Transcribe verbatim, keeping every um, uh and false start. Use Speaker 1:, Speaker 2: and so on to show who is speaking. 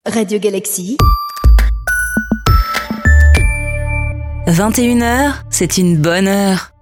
Speaker 1: Radio Galaxy.
Speaker 2: vingt et une heures, c'est une bonne heure.